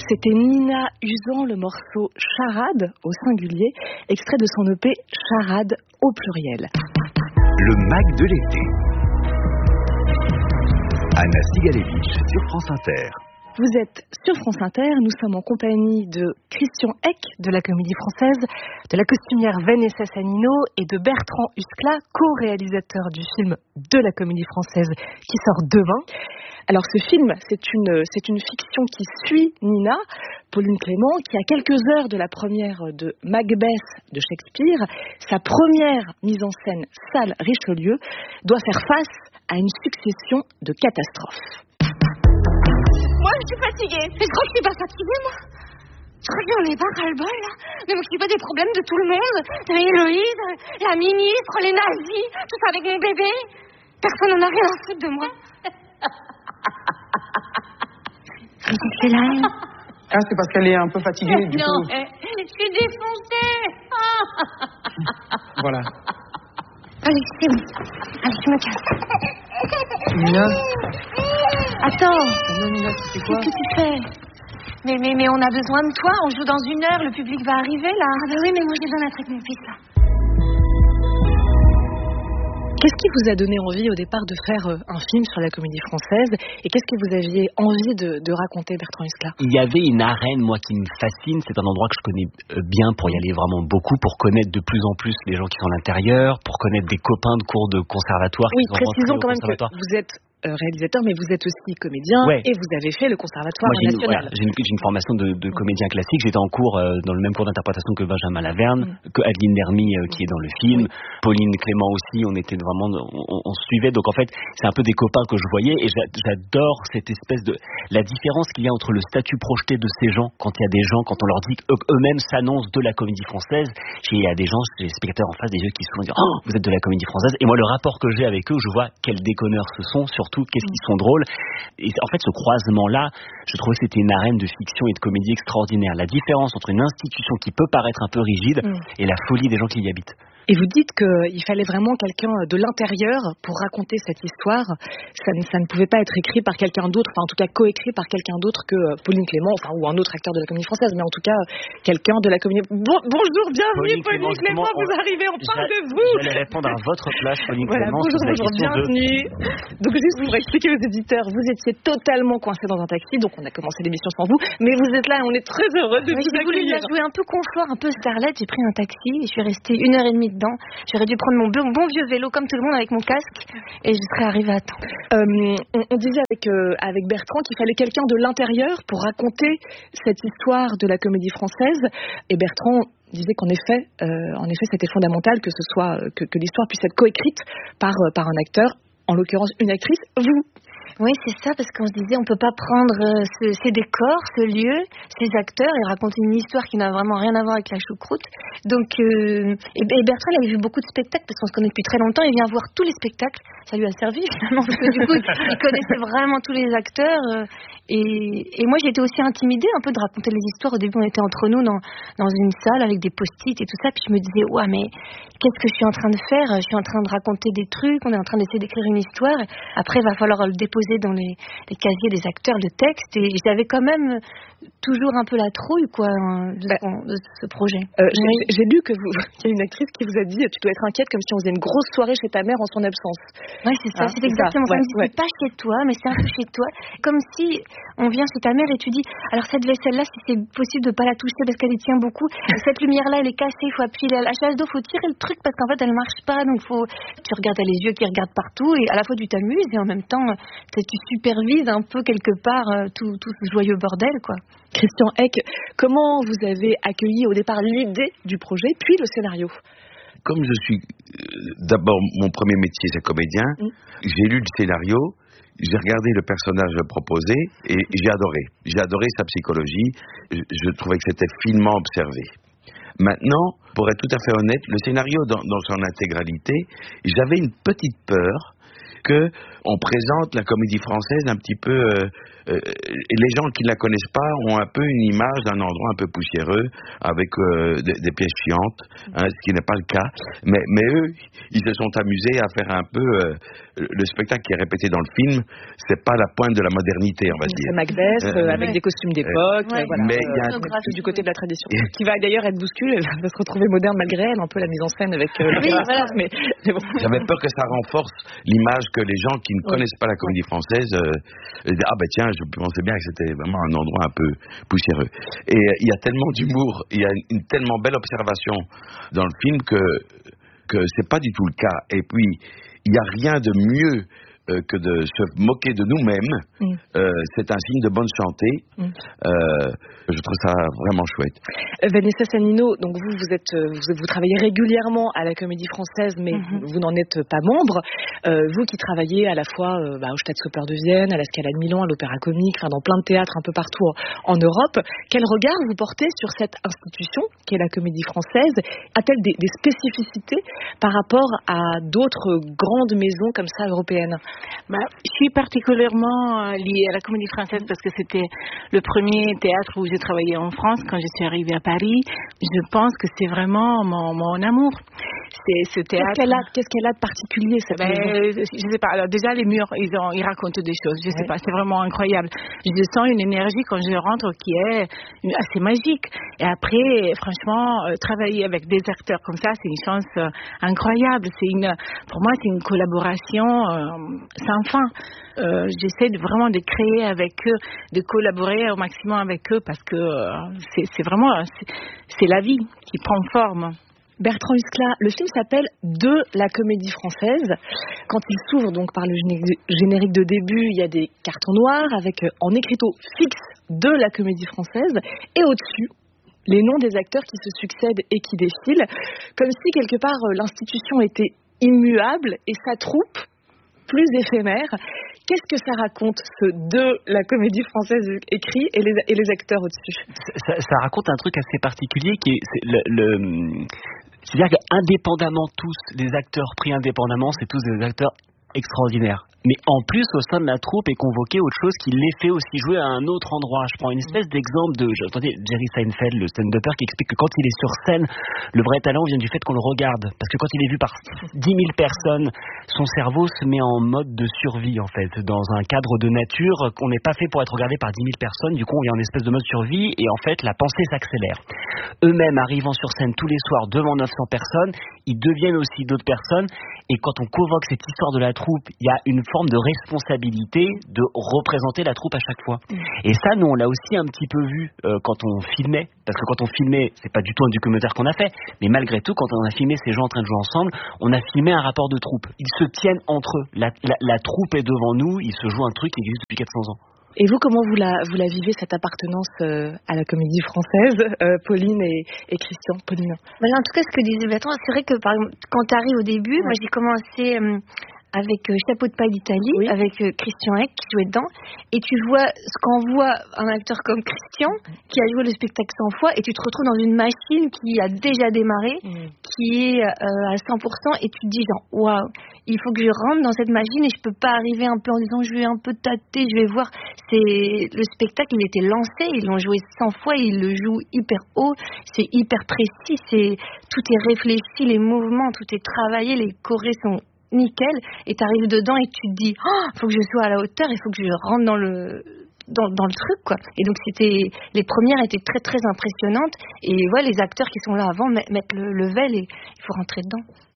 C'était Nina Uzan, le morceau Charade au singulier, extrait de son EP Charade au pluriel. Le Mac de l'été. Anna Sigalevitch sur France Inter. Vous êtes sur France Inter, nous sommes en compagnie de Christian Eck de la Comédie Française, de la costumière Vanessa Sanino et de Bertrand Huskla, co-réalisateur du film de la Comédie Française qui sort demain. Alors ce film, c'est une fiction qui suit Nina, Pauline Clément, qui à quelques heures de la première de Macbeth de Shakespeare, sa première mise en scène salle Richelieu, doit faire face à une succession de catastrophes. Moi, je suis fatiguée. Mais je crois que je suis pas fatiguée, moi. Je crois que j'en ai pas ras-le-bol, là. Ne m'occupe pas des problèmes de tout le monde. Héloïse, la ministre, les nazis, tout ça avec mon bébé. Personne n'en a rien à foutre de moi. Qu'est-ce qu'elle a, elle ? Ah, c'est parce qu'elle est un peu fatiguée, du non, coup. je suis défoncée. Voilà. Allez, c'est bon. Allez, je me casse. Nina, Attends. Nina, c'est quoi ? Qu'est-ce que tu fais ? Mais on a besoin de toi. On joue dans 1 heure. Le public va arriver, là. Ah bah oui, mais moi, j'ai besoin d'être avec mon fils, là. Qu'est-ce qui vous a donné envie au départ de faire un film sur la Comédie Française et qu'est-ce que vous aviez envie de raconter, Bertrand Huskla ? Il y avait une arène, moi, qui me fascine. C'est un endroit que je connais bien pour y aller vraiment beaucoup, pour connaître de plus en plus les gens qui sont à l'intérieur, pour connaître des copains de cours de conservatoire. Oui, précisons quand même que vous êtes réalisateur, mais vous êtes aussi comédien et vous avez fait le Conservatoire national. J'ai une formation de comédien classique. J'étais en cours dans le même cours d'interprétation que Benjamin Laverne, que Adeline Dermy qui est dans le film, Pauline Clément aussi. On était vraiment, on se suivait. Donc en fait, c'est un peu des copains que je voyais et j'adore cette espèce de la différence qu'il y a entre le statut projeté de ces gens quand il y a des gens, quand on leur dit qu'eux-mêmes s'annoncent de la Comédie Française. Il y a des gens, des spectateurs en face des yeux qui se font dire oh, vous êtes de la Comédie Française. Et moi, le rapport que j'ai avec eux, je vois quels déconneurs ce sont. Qu'est-ce qu'ils sont drôles. Et en fait, ce croisement-là, je trouvais que c'était une arène de fiction et de comédie extraordinaire. La différence entre une institution qui peut paraître un peu rigide et la folie des gens qui y habitent. Et vous dites qu'il fallait vraiment quelqu'un de l'intérieur pour raconter cette histoire. Ça ne pouvait pas être écrit par quelqu'un d'autre, enfin en tout cas coécrit par quelqu'un d'autre que Pauline Clément, enfin ou un autre acteur de la Comédie Française, mais en tout cas quelqu'un de la Comédie. Bonjour, bienvenue Pauline Clément, vous arrivez, on parle de vous. J'allais répondre à votre place, Pauline voilà, Clément. Bonjour, bienvenue. Donc juste pour expliquer aux éditeurs, vous étiez totalement coincé dans un taxi, donc on a commencé l'émission sans vous, mais vous êtes là et on est très heureux de vous accueillir. J'ai voulu la jouer un peu confort, un peu starlet, j'ai pris un taxi et je suis restée 1h30 dedans. J'aurais dû prendre mon bon vieux vélo comme tout le monde avec mon casque et je serais arrivée à temps. On disait avec Bertrand qu'il fallait quelqu'un de l'intérieur pour raconter cette histoire de la Comédie Française et Bertrand disait qu'en effet, c'était fondamental que ce soit que l'histoire puisse être coécrite par un acteur, en l'occurrence une actrice, vous. Oui, c'est ça, parce qu'on se disait, on peut pas prendre ces décors, ce lieu, ces acteurs et raconter une histoire qui n'a vraiment rien à voir avec la choucroute. Donc, et Bertrand, il avait vu beaucoup de spectacles, parce qu'on se connaît depuis très longtemps, il vient voir tous les spectacles. Ça lui a servi, finalement, parce que du coup, il connaissait vraiment tous les acteurs. Et moi, j'étais aussi intimidée un peu de raconter les histoires. Au début, on était entre nous dans une salle avec des post-it et tout ça, puis je me disais, ouais, mais qu'est-ce que je suis en train de faire ? Je suis en train de raconter des trucs, on est en train d'essayer d'écrire une histoire. Après, il va falloir le déposer dans les casiers des acteurs, le texte, et j'avais quand même toujours un peu la trouille de ce projet. J'ai lu qu'il y a une actrice qui vous a dit tu dois être inquiète comme si on faisait une grosse soirée chez ta mère en son absence. Oui, c'est ça, c'est exactement ça. C'est pas chez toi, mais c'est un peu chez toi. Comme si on vient chez ta mère et tu dis alors cette vaisselle-là, si c'est possible de pas la toucher parce qu'elle y tient beaucoup, cette lumière-là, elle est cassée, il faut appuyer la chasse d'eau, faut tirer le truc parce qu'en fait elle marche pas, donc tu regardes, t'as les yeux qui regardent partout et à la fois tu t'amuses et en même temps tu supervises un peu quelque part tout ce joyeux bordel, quoi. Christian Eck, comment vous avez accueilli au départ l'idée du projet, puis le scénario ? Comme je suis d'abord, mon premier métier c'est comédien, j'ai lu le scénario, j'ai regardé le personnage proposé et j'ai adoré. J'ai adoré sa psychologie, je trouvais que c'était finement observé. Maintenant, pour être tout à fait honnête, le scénario dans son intégralité, j'avais une petite peur que on présente la comédie française un petit peu. Les gens qui ne la connaissent pas ont un peu une image d'un endroit un peu poussiéreux, avec des pièces chiantes, ce qui n'est pas le cas. Mais eux, ils se sont amusés à faire un peu le spectacle qui est répété dans le film. C'est pas la pointe de la modernité, on va dire. C'est Macbeth avec des costumes d'époque, voilà, mais du côté de la tradition, qui va d'ailleurs être bousculée, elle va se retrouver moderne malgré elle, un peu la mise en scène avec. Mais bon. J'avais peur que ça renforce l'image que les gens qui ne connaissent pas la comédie française disent ah ben tiens, je pensais bien que c'était vraiment un endroit un peu poussiéreux. Et il y a tellement d'humour, il y a une tellement belle observation dans le film que c'est pas du tout le cas. Et puis il n'y a rien de mieux que de se moquer de nous-mêmes. C'est un signe de bonne santé. Je trouve ça vraiment chouette. Vanessa Sanino, donc vous travaillez régulièrement à la Comédie Française, mais vous n'en êtes pas membre. Vous qui travaillez à la fois au Staatsoper de Vienne, à la Scala de Milan, à l'Opéra Comique, dans plein de théâtres un peu partout en Europe, quel regard vous portez sur cette institution qu'est la Comédie Française? A-t-elle des spécificités par rapport à d'autres grandes maisons comme ça européennes? Je suis particulièrement liée à la Comédie Française parce que c'était le premier théâtre où j'ai travaillé en France quand je suis arrivée à Paris. Je pense que c'est vraiment mon amour. C'est ce théâtre. Qu'est-ce qu'elle a de particulier, cette maison? Je sais pas. Alors déjà les murs, ils racontent des choses. Je sais pas. C'est vraiment incroyable. Je sens une énergie quand je rentre qui est assez magique. Et après, franchement, travailler avec des acteurs comme ça, c'est une chance incroyable. Pour moi, c'est une collaboration sans fin. J'essaie vraiment de créer avec eux, de collaborer au maximum avec eux parce que c'est vraiment la vie qui prend forme. Bertrand Huskla, le film s'appelle De la Comédie Française. Quand il s'ouvre donc par le générique de début, il y a des cartons noirs avec en écriteau fixe De la Comédie Française et au-dessus les noms des acteurs qui se succèdent et qui défilent, comme si quelque part l'institution était immuable et sa troupe plus éphémère. Qu'est-ce que ça raconte, ce De la Comédie Française écrit et les acteurs au-dessus? Ça raconte un truc assez particulier qui est c'est-à-dire qu'indépendamment tous, les acteurs pris indépendamment, c'est tous des acteurs extraordinaires. Mais en plus, au sein de la troupe est convoqué autre chose qui les fait aussi jouer à un autre endroit. Je prends une espèce d'exemple j'entendais Jerry Seinfeld, le stand-upper, qui explique que quand il est sur scène, le vrai talent vient du fait qu'on le regarde. Parce que quand il est vu par 10 000 personnes, son cerveau se met en mode de survie, en fait. Dans un cadre de nature, on n'est pas fait pour être regardé par 10 000 personnes. Du coup, on est en espèce de mode survie et en fait, la pensée s'accélère. Eux-mêmes, arrivant sur scène tous les soirs devant 900 personnes, ils deviennent aussi d'autres personnes. Et quand on convoque cette histoire de la troupe, il y a une forme de responsabilité de représenter la troupe à chaque fois. Et ça, nous, on l'a aussi un petit peu vu quand on filmait. Parce que quand on filmait, c'est pas du tout un documentaire qu'on a fait, mais malgré tout, quand on a filmé ces gens en train de jouer ensemble, on a filmé un rapport de troupe. Ils se tiennent entre eux. La troupe est devant nous, ils se jouent un truc qui existe depuis 400 ans. Et vous, comment vous la vivez, cette appartenance à la Comédie Française, Pauline et Christian? Pauline. En tout cas, ce que disait Bertrand, c'est vrai que par exemple, quand tu arrives au début, moi j'ai commencé avec Chapeau de paille d'Italie, avec Christian Eck qui jouait dedans, et tu vois ce qu'envoie un acteur comme Christian qui a joué le spectacle 100 fois, et tu te retrouves dans une machine qui a déjà démarré, qui est à 100%, et tu te dis genre waouh, il faut que je rentre dans cette machine et je peux pas arriver un peu en disant je vais un peu tâter, je vais voir. Le spectacle, il était lancé, ils l'ont joué 100 fois, ils le jouent hyper haut, c'est hyper précis, tout est réfléchi, les mouvements, tout est travaillé, les chorés sont nickel, et t'arrives dedans et tu te dis faut que je sois à la hauteur, il faut que je rentre dans le truc, quoi. Et donc les premières étaient très très impressionnantes, et les acteurs qui sont là avant mettent le level et il faut rentrer dedans.